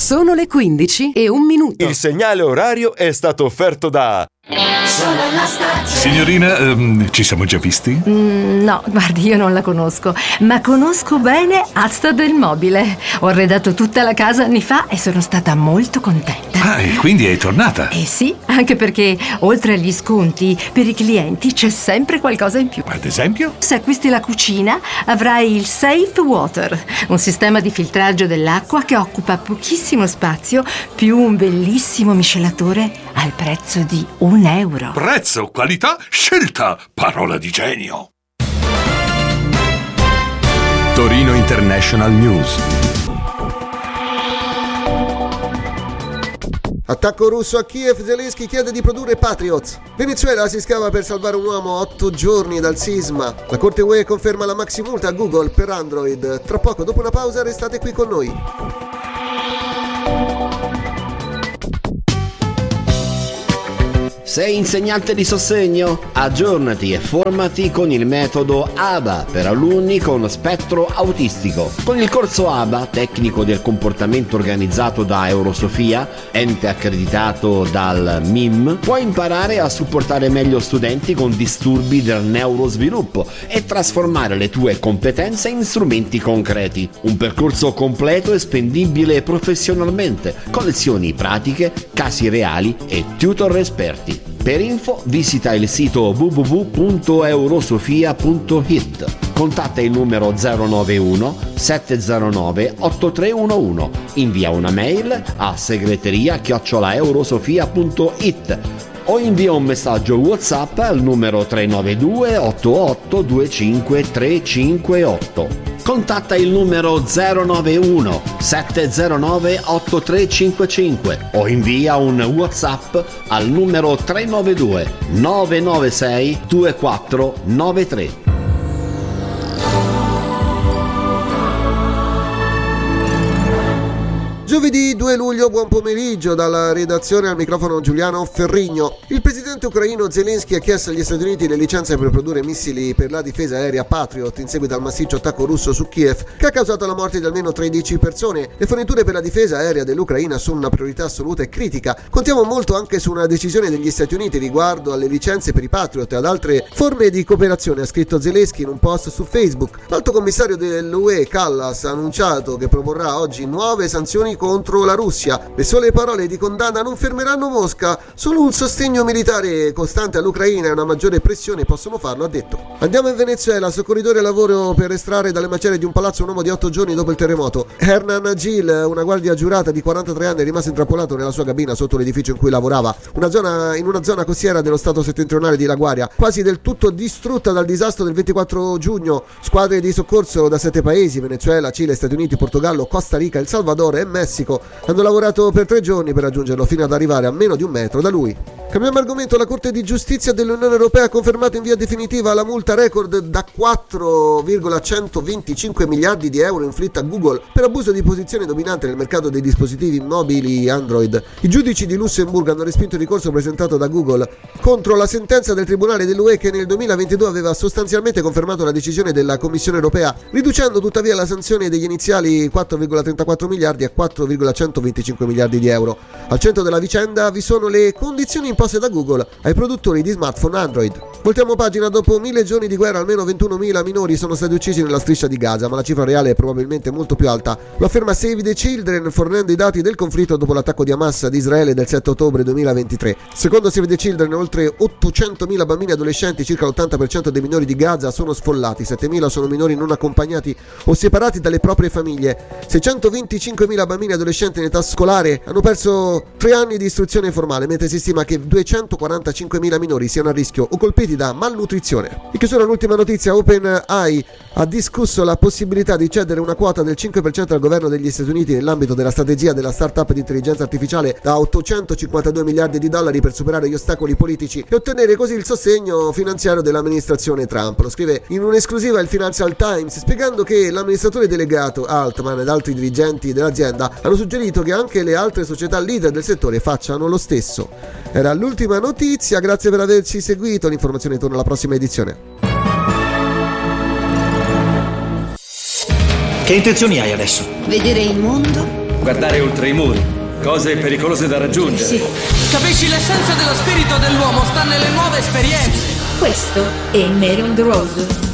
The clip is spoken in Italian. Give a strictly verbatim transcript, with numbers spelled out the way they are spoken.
Sono le quindici e un minuto. Il segnale orario è stato offerto da... Sono alla stazione. Signorina, um, ci siamo già visti? Mm, no, guardi, io non la conosco, ma conosco bene Asta del Mobile. Ho arredato tutta la casa anni fa e sono stata molto contenta. Ah, e quindi è tornata? Eh sì, anche perché oltre agli sconti, per i clienti c'è sempre qualcosa in più. Ad esempio? Se acquisti la cucina, avrai il Safe Water, un sistema di filtraggio dell'acqua che occupa pochissimo spazio, più un bellissimo miscelatore al prezzo di un euro. Prezzo, qualità, scelta, parola di genio. Torino International News. Attacco russo a Kiev, Zelensky chiede di produrre Patriots. Venezuela si scava per salvare un uomo a otto giorni dal sisma. La Corte U E conferma la maximulta a Google per Android. Tra poco, dopo una pausa, restate qui con noi. Sei insegnante di sostegno? Aggiornati e formati con il metodo A B A per alunni con spettro autistico. Con il corso A B A, tecnico del comportamento organizzato da Eurosofia, ente accreditato dal M I M, puoi imparare a supportare meglio studenti con disturbi del neurosviluppo e trasformare le tue competenze in strumenti concreti. Un percorso completo e spendibile professionalmente, con lezioni pratiche, casi reali e tutor esperti. Per info visita il sito w w w punto eurosofia punto i t. Contatta il numero zero nove uno sette zero nove otto tre uno uno. Invia una mail a segreteria chiocciola eurosofia punto i t o invia un messaggio WhatsApp al numero tre nove due otto otto due cinque tre cinque otto. Contatta il numero zero nove uno sette zero nove otto tre cinque cinque o invia un WhatsApp al numero tre nove due nove nove sei due quattro nove tre. Giovedì due luglio, buon pomeriggio, dalla redazione al microfono Giuliano Ferrigno. Il presidente ucraino Zelensky ha chiesto agli Stati Uniti le licenze per produrre missili per la difesa aerea Patriot in seguito al massiccio attacco russo su Kiev, che ha causato la morte di almeno tredici persone. Le forniture per la difesa aerea dell'Ucraina sono una priorità assoluta e critica. Contiamo molto anche su una decisione degli Stati Uniti riguardo alle licenze per i Patriot e ad altre forme di cooperazione, ha scritto Zelensky in un post su Facebook. L'alto commissario dell'U E Kallas ha annunciato che proporrà oggi nuove sanzioni contro la Russia. Le sole parole di condanna non fermeranno Mosca, solo un sostegno militare costante all'Ucraina e una maggiore pressione possono farlo, ha detto. Andiamo in Venezuela, soccorritori al lavoro per estrarre dalle macerie di un palazzo un uomo di otto giorni dopo il terremoto. Hernan Gil, una guardia giurata di quarantatré anni, è rimasto intrappolato nella sua cabina sotto l'edificio in cui lavorava, una zona, in una zona costiera dello stato settentrionale di La Guaria, quasi del tutto distrutta dal disastro del ventiquattro giugno. Squadre di soccorso da sette paesi, Venezuela, Cile, Stati Uniti, Portogallo, Costa Rica, El Salvador e Messico, hanno lavorato per tre giorni per raggiungerlo fino ad arrivare a meno di un metro da lui. Cambiamo argomento. La Corte di Giustizia dell'Unione Europea ha confermato in via definitiva la multa record da quattro virgola centoventicinque miliardi di euro inflitta a Google per abuso di posizione dominante nel mercato dei dispositivi mobili Android. I giudici di Lussemburgo hanno respinto il ricorso presentato da Google contro la sentenza del Tribunale dell'U E che nel duemilaventidue aveva sostanzialmente confermato la decisione della Commissione Europea, riducendo tuttavia la sanzione degli iniziali quattro virgola trentaquattro miliardi a quattro virgola centoventicinque miliardi di euro. Al centro della vicenda vi sono le condizioni imposte da Google ai produttori di smartphone Android. Voltiamo pagina. Dopo mille giorni di guerra almeno ventunomila minori sono stati uccisi nella striscia di Gaza, ma la cifra reale è probabilmente molto più alta. Lo afferma Save the Children fornendo i dati del conflitto dopo l'attacco di Hamas ad Israele del sette ottobre duemilaventitré. Secondo Save the Children oltre ottocentomila bambini e adolescenti, circa l'ottanta per cento dei minori di Gaza, sono sfollati, settemila sono minori non accompagnati o separati dalle proprie famiglie, seicentoventicinquemila bambini e adolescenti in età scolare hanno perso tre anni di istruzione formale, mentre si stima che duecentoquarantacinquemila minori siano a rischio o colpiti da malnutrizione. In chiusura l'ultima notizia: OpenAI ha discusso la possibilità di cedere una quota del cinque per cento al governo degli Stati Uniti nell'ambito della strategia della startup di intelligenza artificiale da ottocentocinquantadue miliardi di dollari per superare gli ostacoli politici e ottenere così il sostegno finanziario dell'amministrazione Trump. Lo scrive in un'esclusiva il Financial Times, spiegando che l'amministratore delegato Altman ed altri dirigenti dell'azienda hanno suggerito che anche le altre società leader del settore facciano lo stesso. Era l'ultima notizia, grazie per averci seguito, l'informazione torna alla prossima edizione. Che intenzioni hai adesso? Vedere il mondo guardare oltre i muri, cose pericolose da raggiungere. Sì. Capisci, l'essenza dello spirito dell'uomo sta nelle nuove esperienze. Questo è Mary on the Road.